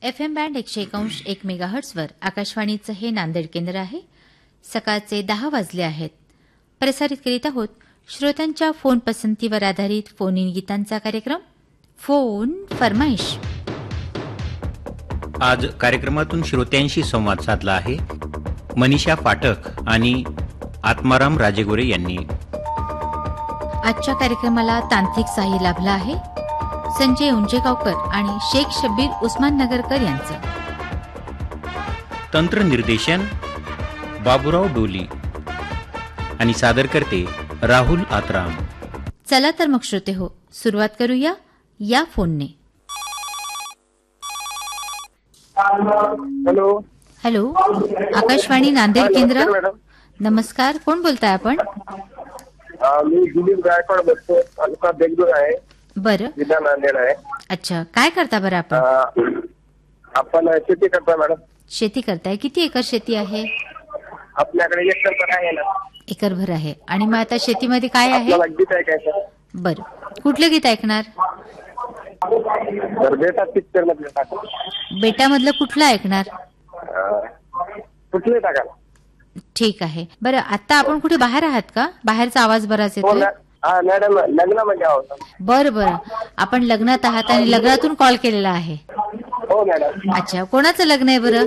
FM band 101.1 मेगाहर्ट्झवर आकाशवाणीचं हे नांदेड केंद्र आहे. सकाळचे 10 वाजले आहेत. प्रसारित करीत आहोत श्रोत्यांच्या फोन पसंतीवर आधारित फोन इन गीतांचा कार्यक्रम फोन फरमाईश. आज कार्यक्रमातून श्रोत्यांशी संवाद साधला आहे मनीषा फाटक आणि आत्माराम राजेगोरे यांनी. आजच्या कार्यक्रमाला तांत्रिक सहाय्य लाभलं आहे संजय उंजेगावकर आणि शेख शब्बीर उस्माननगरकर यांचं. तंत्रनिर्देशन बाबूराव डोली आणि सादर करते राहुल आत्राम. चला तर मग श्रोते हो, सुरुवात करूया या फोनने. हॅलो हॅलो, आकाशवाणी नांदेड केंद्र. नमस्कार, कोण बोलताय आपण? मी दिलीप गायकवाड बोलतो. तालुका बेंगलोर आहे. बरं, जिल्हा नांदेड आहे. अच्छा, काय करता बरं आपण? आपण शेती करता मॅडम. शेती करताय. किती एकर शेती आहे? आपल्याकडे एकर आहे ना. एकरभर आहे. आणि मग आता शेतीमध्ये काय आहे? आपल्याला गीत ऐकायचं. बरं, कुठलं गीत ऐकणार? तर बेटा पिक्चर मधले टाका. बेटामधलं कुठलं ऐकणार? कुठले टाका. ठीक आहे. बरं, आता आपण कुठे बाहेर आहात का? बाहेरचा आवाज बराच येतोय. मॅडम लग्नामध्ये आहोत. बरं बरं, आपण लग्नात आहात आणि लग्नातून कॉल केलेला आहे. हो मॅडम. अच्छा, कोणाचं लग्न आहे बरं?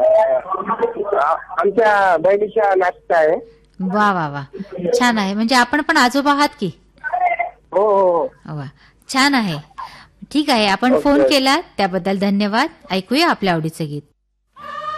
आमच्या बहिणीच्या नातीचं आहे. वा वा वा, छान आहे. म्हणजे आपण पण आजोबा आहात की? हो हो. वा, छान आहे. ठीक आहे, आपण फोन केला त्याबद्दल धन्यवाद. ऐकूया आपल्या आवडीचं गीत.